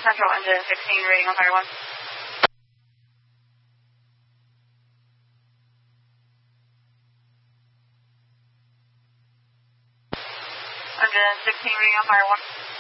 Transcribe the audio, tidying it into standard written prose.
Central engine 16, rating on fire 1. Engine 16, rating on fire 1.